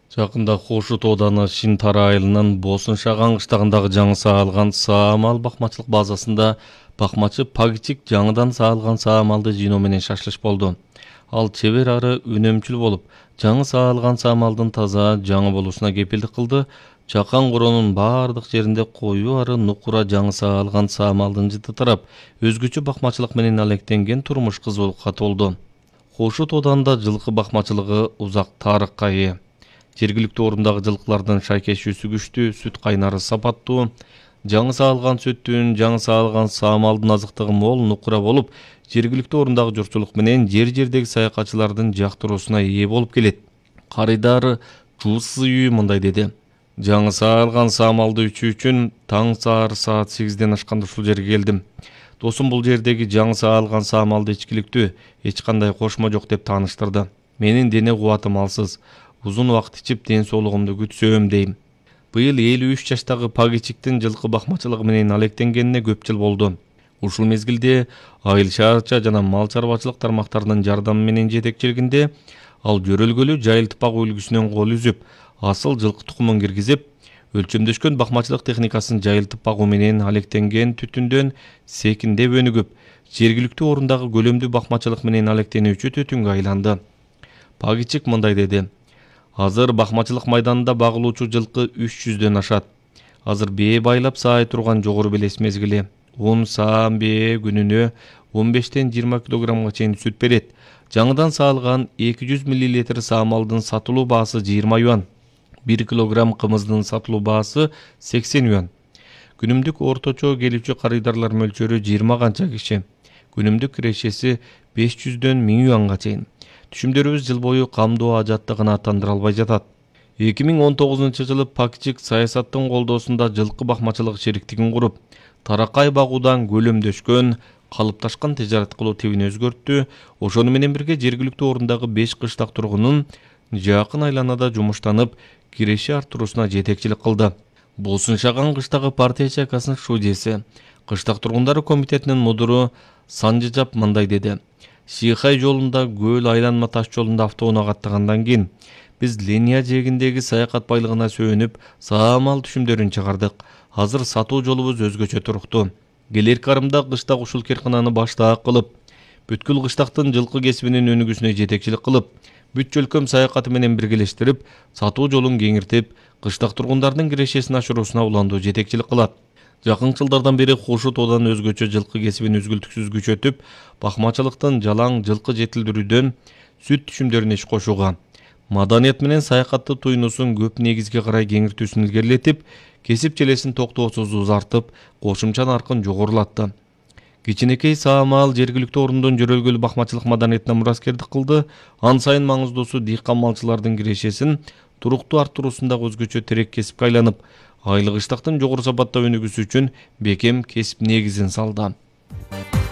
Жакында Хошу Тооданы Шинтара айылынын Босын Шаган кыштагындагы жаңы саалган саамал бакмачылык базасында бакмачы Пагичик жаңыдан саалган саамалды жыйноо менен шашлыш болду. Ал чебер ары үнөмчүл болуп, жаңы саалган саамалдын таза жаңы болушуна кепилдик кылды. Чакан коронун бардык жеринде коюу ары нукура жаңы саалган саамалдын жыты тарап, өзгөчө бакмачылык менен алектенген турмуш кызуулукка толду. Хошу Тооданда жылкы бакмачылыгы узак тарыхка ээ. Жергиликтүү орундагы жылкылардын шайкешүүсү күчтүү, сүт кайнары сапаттуу, жаңы саалган сүттүн, жаңы саалган саамалдын азыктыгы мол нукура болуп, жергиликтүү орундагы журтчулук менен жер-жердеги саякатчылардын жактыруусуна ээ болуп келет. Карыдар Жусүй мындай деди. Жаңы саалган саамалды ичүү үчүн таң саар саат 8ден ашканда ушул жерге келдим. Досум бул жердеги жаңы саалган саамалды ичкиликтүү, эч кандай кошмо жок деп тааныштырды. Менин дене кубатым алсыз. Узун убакыт ичип ден соолугумду күтсөм дейм. Быйыл 53 жаштагы Пагичиктин жылкы бакмачылыгы менен алектенгенине көп жыл болду. Ушул мезгилде айыл шаарча жана мал чарбачылык тармактарынын жардамы менен жетекчилигинде ал жөрөлгөлүү жайылтпак үлгүсүнөн кол үзүп, асыл жылкы тукумун киргизип, өлчөмдөшкөн бакмачылык техникасын жайылтып багуу менен алектенген түтүндөн секиндеп өнүгүп, жергиликтүү орундагы көлөмдүү бакмачылык менен алектенүүчү түтүнгө айланды. Пагичик мындай деди. Азыр бакмачылык майданында багылуучу жылкы 300дөн ашат. Азыр бээ байлап саай турган жогору белес мезгили. Un саам бээ күнүнө 15ден 20 килограммга чейин сүт берет. Жаңыдан саалган 200 мл саамалдын сатылуу баасы 20 юан. 1 килограмм кымыздын сатылуу баасы 80 юан. Күнүмдүк орточо келүүчү карыдарлар мөлчөрү 20 канча киши. Күнүмдүк кирешеси 500дөн 1000 юанга чейин. Түшүмдөрүбүз жыл бою камдоо ажаттыгына аттандыра албай жатат. 2019-жылы Пагичик саясаттын колдоосунда жылкы бакмачылык шериктигин куруп, таракай багуудан көлөмдөшкөн, калыпташкан тижарат кылуу тибин өзгөрттү. Ошону менен бирге жергиликтүү орундагы 5 кыштак тургунун жакын айланада жумуштанып, киреши арттыруусуна жетекчилик кылды. Босын Шаган кыштагы партия чайкасынын шудеси, кыштак тургундары комитетинин мудуру Санжыжап мындай деди. Шихай жолунда көл айланма таш жолунда автоунаа каттагандан кийин биз линия жээгиндеги саякат байлыгына сөөнүп, саамал түшүмдөрүн чыгардык. Азыр сатуу жолубуз өзгөчө туруктуу. Келер карымда кыштак ушул керкананы баштаак кылып, бүткүл кыштактын жылкы кесибинин өнүгүүсүнө жетекчилик кылып, бүт жөлкөм саякаты менен биргелештирип, сатуу жолун кеңиртип, кыштак тургундардын кирешесин ашыруусуна уландуу жетекчилик кылат. Жакын жылдардан бери Хошу Тоодан өзгөчө жылкы кесибин үзгүлтүксүз күчөтүп, бакмачылыктын жалаң жылкы жетилдирүүдөн сүт түшүмдөрүнө иш кошууга, маданият менен саякатты туйнусун көп негизге карай кеңиртүүсүн илгерилетип, кесип челесин токтоосуз узартып, кошумча наркын жогорулатты. Кичинекей саамал жергиликтүү орундун жөрөлгөлүү бакмачылык маданиятына мураскердик кылды. Ан сайын маңыздуусу дыйкан малчылардын кирешесин туруктуу арттыруусундагы өзгөчө терек кесипке айланып, айлык ыштактын жогору сапатта өнүгүүсү үчүн бекем кесип негизин салды.